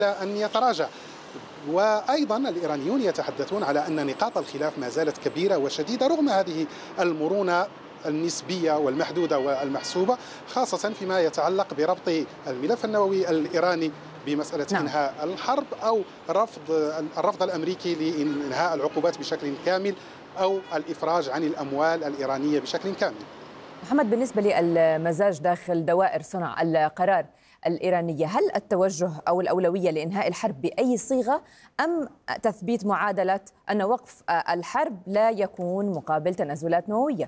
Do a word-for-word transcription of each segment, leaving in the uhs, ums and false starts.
أن يتراجع. وأيضا الإيرانيون يتحدثون على أن نقاط الخلاف ما زالت كبيرة وشديدة رغم هذه المرونة النسبية والمحدودة والمحسوبة، خاصة فيما يتعلق بربط الملف النووي الإيراني بمسألة نعم. إنهاء الحرب أو رفض الرفض الأمريكي لإنهاء العقوبات بشكل كامل أو الإفراج عن الأموال الإيرانية بشكل كامل. محمد، بالنسبة للمزاج داخل دوائر صنع القرار الإيرانية، هل التوجه أو الأولوية لإنهاء الحرب بأي صيغة أم تثبيت معادلة أن وقف الحرب لا يكون مقابل تنازلات نووية؟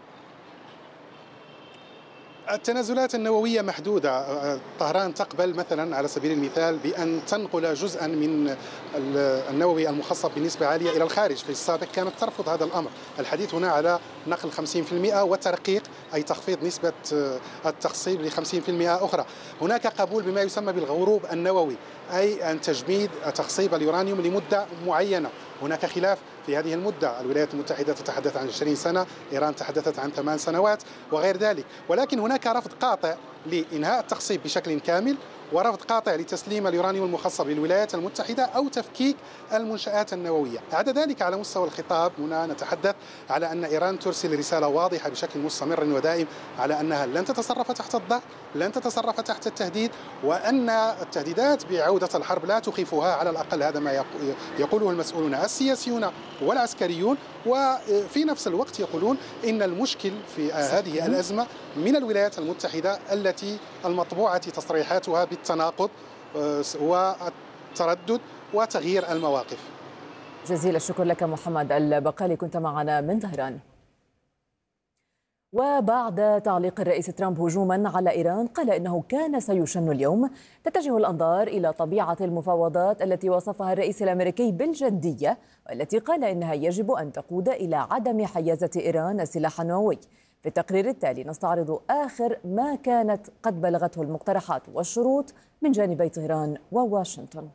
التنازلات النووية محدودة. طهران تقبل مثلا على سبيل المثال بأن تنقل جزءا من النووي المخصب بنسبة عالية إلى الخارج. في السابق كانت ترفض هذا الأمر. الحديث هنا على نقل خمسين بالمئة وترقيق، أي تخفيض نسبة التخصيب ل خمسين بالمئة أخرى. هناك قبول بما يسمى بالغروب النووي، أي أن تجميد تخصيب اليورانيوم لمدة معينة. هناك خلاف في هذه المدة، الولايات المتحدة تتحدث عن عشرين سنة، إيران تحدثت عن ثمان سنوات وغير ذلك. ولكن هناك رفض قاطع لإنهاء التخصيب بشكل كامل، ورفض قاطع لتسليم اليورانيوم المخصب للولايات المتحدة أو تفكيك المنشآت النووية. بعد ذلك على مستوى الخطاب هنا نتحدث على أن إيران ترسل رسالة واضحة بشكل مستمر ودائم على أنها لن تتصرف تحت الضغط، لن تتصرف تحت التهديد، وأن التهديدات بعودة الحرب لا تخيفها. على الأقل هذا ما يقوله المسؤولون السياسيون والعسكريون. وفي نفس الوقت يقولون إن المشكل في هذه الأزمة من الولايات المتحدة التي المطبوعة تصريحاتها بالتناقض والتردد وتغيير المواقف. جزيل الشكر لك محمد البقالي، كنت معنا من طهران. وبعد تعليق الرئيس ترامب هجوما على إيران قال إنه كان سيشن اليوم، تتجه الأنظار إلى طبيعة المفاوضات التي وصفها الرئيس الأمريكي بالجدية، والتي قال إنها يجب أن تقود إلى عدم حيازة إيران السلاح النووي. في التقرير التالي نستعرض آخر ما كانت قد بلغته المقترحات والشروط من جانبي طهران وواشنطن.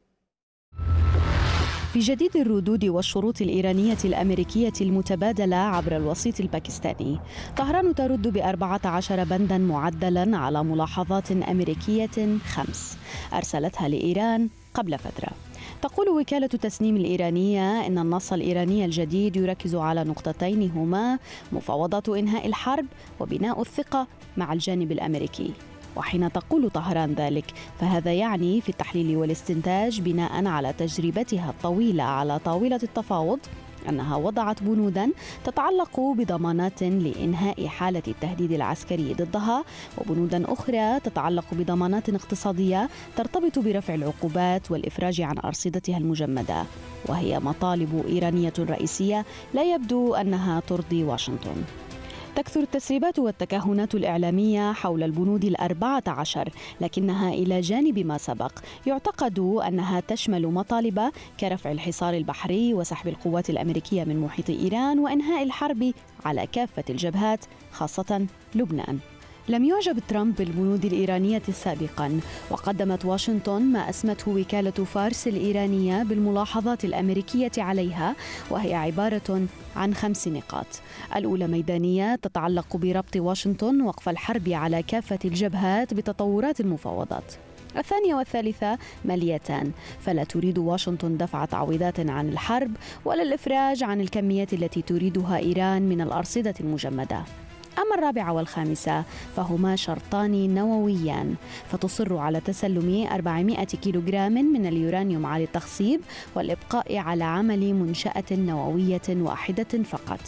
في جديد الردود والشروط الإيرانية الأمريكية المتبادلة عبر الوسيط الباكستاني، طهران ترد بأربعة عشر بندا معدلا على ملاحظات أمريكية خمس أرسلتها لإيران قبل فترة. تقول وكالة تسنيم الإيرانية إن النص الإيراني الجديد يركز على نقطتين هما مفاوضات إنهاء الحرب وبناء الثقة مع الجانب الأمريكي. وحين تقول طهران ذلك فهذا يعني في التحليل والاستنتاج بناء على تجربتها الطويلة على طاولة التفاوض أنها وضعت بنودا تتعلق بضمانات لإنهاء حالة التهديد العسكري ضدها، وبنودا أخرى تتعلق بضمانات اقتصادية ترتبط برفع العقوبات والإفراج عن أرصدتها المجمدة، وهي مطالب إيرانية رئيسية لا يبدو أنها ترضي واشنطن. تكثر التسريبات والتكهنات الإعلامية حول البنود الأربعة عشر، لكنها إلى جانب ما سبق يعتقد أنها تشمل مطالب كرفع الحصار البحري وسحب القوات الأمريكية من محيط إيران وإنهاء الحرب على كافة الجبهات خاصة لبنان. لم يعجب ترامب بالبنود الإيرانية سابقا، وقدمت واشنطن ما أسمته وكالة فارس الإيرانية بالملاحظات الأمريكية عليها، وهي عبارة عن خمس نقاط. الأولى ميدانية تتعلق بربط واشنطن وقف الحرب على كافة الجبهات بتطورات المفاوضات. الثانية والثالثة ماليتان، فلا تريد واشنطن دفع تعويضات عن الحرب ولا الإفراج عن الكميات التي تريدها إيران من الأرصدة المجمدة. أما الرابعة والخامسة فهما شرطان نوويان، فتصر على تسلم أربعمائة كيلوغرام من اليورانيوم عالي التخصيب والإبقاء على عمل منشأة نووية واحدة فقط.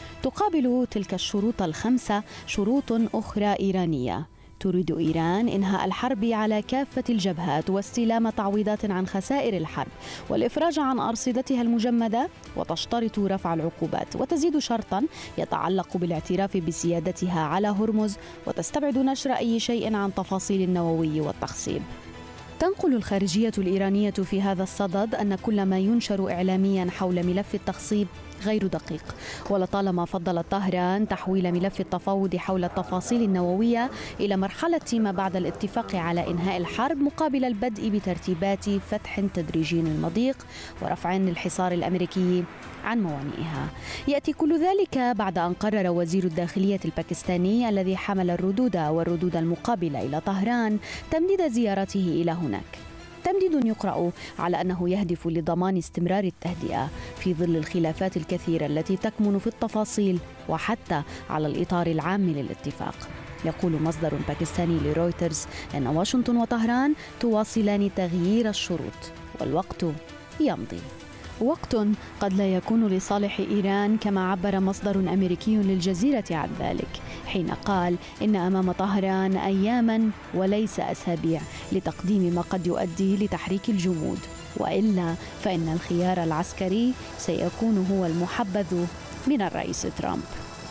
تقابل تلك الشروط الخمسة شروط أخرى إيرانية. تريد إيران إنهاء الحرب على كافة الجبهات واستلام تعويضات عن خسائر الحرب والإفراج عن أرصدتها المجمدة، وتشترط رفع العقوبات، وتزيد شرطا يتعلق بالاعتراف بسيادتها على هرمز، وتستبعد نشر أي شيء عن تفاصيل النووي والتخصيب. تنقل الخارجية الإيرانية في هذا الصدد أن كل ما ينشر إعلاميا حول ملف التخصيب غير دقيق، ولطالما فضلت طهران تحويل ملف التفاوض حول التفاصيل النووية إلى مرحلة ما بعد الاتفاق على إنهاء الحرب مقابل البدء بترتيبات فتح تدريجي المضيق ورفع الحصار الأمريكي عن موانئها. يأتي كل ذلك بعد أن قرر وزير الداخلية الباكستاني الذي حمل الردود والردود المقابلة إلى طهران تمديد زيارته إلى هناك. تمديد يقرأ على أنه يهدف لضمان استمرار التهدئة في ظل الخلافات الكثيرة التي تكمن في التفاصيل وحتى على الإطار العام للاتفاق. يقول مصدر باكستاني لرويترز أن واشنطن وطهران تواصلان تغيير الشروط والوقت يمضي. وقت قد لا يكون لصالح إيران كما عبر مصدر أمريكي للجزيرة عن ذلك حين قال إن أمام طهران أياما وليس أسابيع لتقديم ما قد يؤدي لتحريك الجمود، وإلا فإن الخيار العسكري سيكون هو المحبذ من الرئيس ترامب.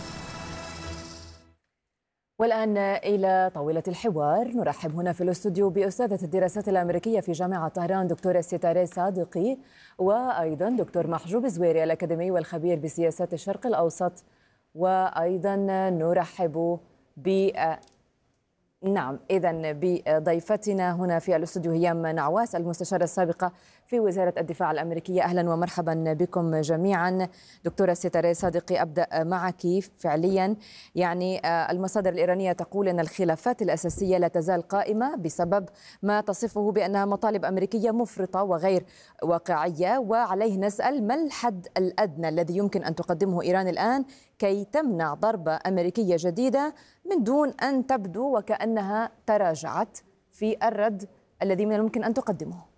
والآن إلى طاولة الحوار. نرحب هنا في الاستوديو بأستاذة الدراسات الأمريكية في جامعة طهران دكتورة ستارة صادقي، وأيضا دكتور محجوب زويري الأكاديمي والخبير بسياسات الشرق الأوسط، وأيضا نرحب ب نعم إذا بضيفتنا هنا في الاستوديو هيام نعواس المستشارة السابقة في وزارة الدفاع الأمريكية. أهلا ومرحبا بكم جميعا. دكتورة ستارة صادقي، أبدأ معك. فعليا يعني المصادر الإيرانية تقول أن الخلافات الأساسية لا تزال قائمة بسبب ما تصفه بأنها مطالب أمريكية مفرطة وغير واقعية، وعليه نسأل ما الحد الأدنى الذي يمكن أن تقدمه إيران الآن كي تمنع ضربة أمريكية جديدة من دون أن تبدو وكأنها تراجعت في الرد الذي من الممكن أن تقدمه؟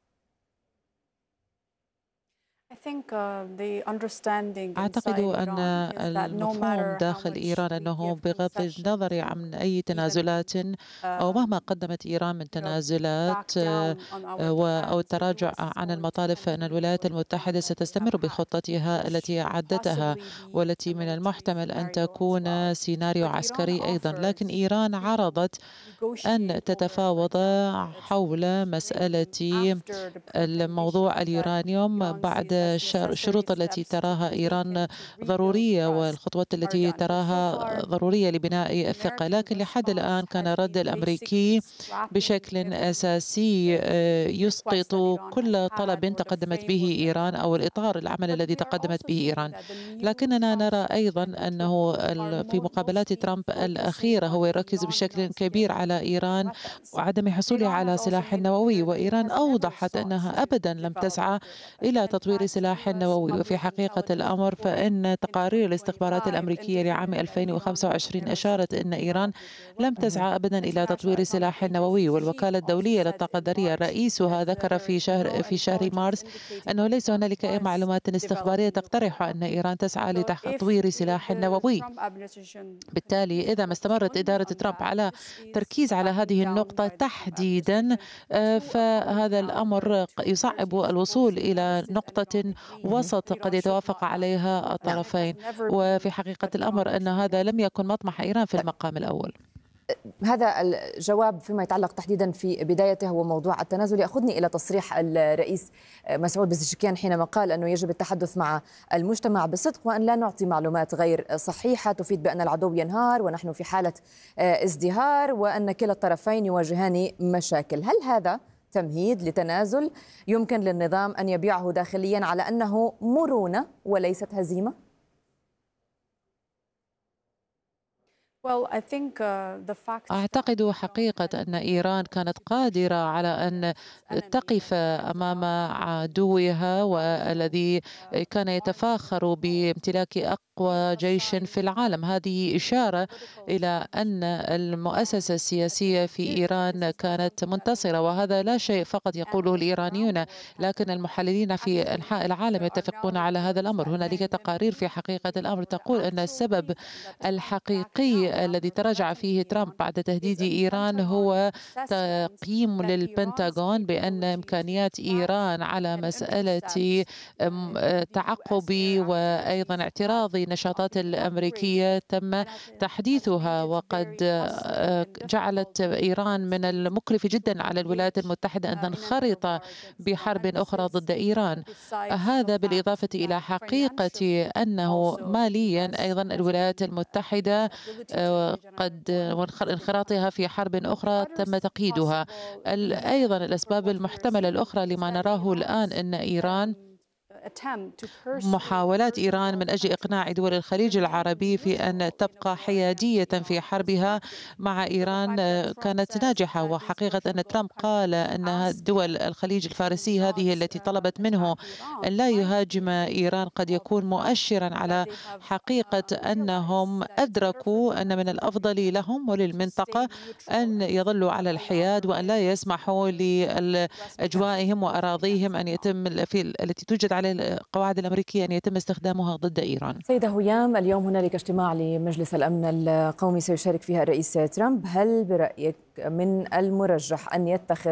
أعتقد أن المفهوم داخل إيران أنه بغض النظر عن أي تنازلات أو مهما قدمت إيران من تنازلات أو التراجع عن المطالب، فإن الولايات المتحدة ستستمر بخطتها التي عدتها والتي من المحتمل أن تكون سيناريو عسكري أيضا. لكن إيران عرضت أن تتفاوض حول مسألة الموضوع اليورانيوم بعد الشروط التي تراها إيران ضرورية والخطوات التي تراها ضرورية لبناء الثقة. لكن لحد الآن كان الرد الأمريكي بشكل أساسي يسقط كل طلب تقدمت به إيران أو الإطار العمل الذي تقدمت به إيران. لكننا نرى أيضا أنه في مقابلات ترامب الأخيرة هو يركز بشكل كبير على إيران وعدم حصولها على سلاح نووي، وإيران أوضحت أنها أبدا لم تسعى إلى تطوير سلاح نووي. وفي حقيقة الأمر فإن تقارير الاستخبارات الأمريكية لعام ألفين وخمسة وعشرين أشارت أن إيران لم تسعى أبدا إلى تطوير سلاح نووي، والوكالة الدولية للطاقة الذرية رئيسها ذكر في شهر في شهر مارس أنه ليس هنالك أي معلومات استخبارية تقترح أن إيران تسعى لتطوير سلاح نووي. بالتالي إذا ما استمرت إدارة ترامب على تركيز على هذه النقطة تحديدا، فهذا الأمر يصعب الوصول إلى نقطة وسط قد يتوافق عليها الطرفين. وفي حقيقة الأمر أن هذا لم يكن مطمح إيران في المقام الأول. هذا الجواب فيما يتعلق تحديدا في بدايته هو موضوع التنازل يأخذني إلى تصريح الرئيس مسعود بزشكيان حينما قال أنه يجب التحدث مع المجتمع بصدق وأن لا نعطي معلومات غير صحيحة تفيد بأن العدو ينهار ونحن في حالة ازدهار وأن كلا الطرفين يواجهان مشاكل. هل هذا تمهيد لتنازل يمكن للنظام أن يبيعه داخليا على أنه مرونة وليست هزيمة؟ أعتقد حقيقة أن إيران كانت قادرة على أن تقف أمام عدوها والذي كان يتفاخر بامتلاك أقوى جيش في العالم. هذه إشارة إلى أن المؤسسة السياسية في إيران كانت منتصرة، وهذا لا شيء فقط يقوله الإيرانيون لكن المحللين في أنحاء العالم يتفقون على هذا الأمر. هنالك تقارير في حقيقة الأمر تقول أن السبب الحقيقي الذي تراجع فيه ترامب بعد تهديد إيران هو تقييم للبنتاغون بأن إمكانيات إيران على مسألة تعقب وأيضا اعتراض النشاطات الأمريكية تم تحديثها، وقد جعلت إيران من المكلف جدا على الولايات المتحدة أن تنخرط بحرب أخرى ضد إيران. هذا بالإضافة إلى حقيقة أنه ماليا أيضا الولايات المتحدة قد انخراطها في حرب أخرى تم تقييدها. أيضا الأسباب المحتملة الأخرى لما نراه الآن أن إيران محاولات إيران من أجل إقناع دول الخليج العربي في أن تبقى حيادية في حربها مع إيران كانت ناجحة. وحقيقة أن ترامب قال أن دول الخليج الفارسي هذه التي طلبت منه أن لا يهاجم إيران قد يكون مؤشرا على حقيقة أنهم أدركوا أن من الأفضل لهم وللمنطقة أن يظلوا على الحياد وأن لا يسمحوا لأجوائهم وأراضيهم أن يتم في التي توجد على القواعد الأمريكية أن يتم استخدامها ضد إيران. سيدة هيام، اليوم هنالك اجتماع لمجلس الأمن القومي سيشارك فيها الرئيس ترامب، هل برأيك من المرجح أن يتخذ